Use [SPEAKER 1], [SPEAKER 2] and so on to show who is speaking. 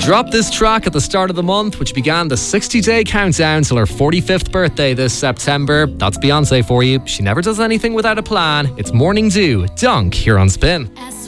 [SPEAKER 1] dropped this track at the start of the month, which began the 60-day countdown till her 45th birthday this September. That's Beyoncé for you. She never does anything without a plan. It's Morning Dew, Dunk, here on Spin.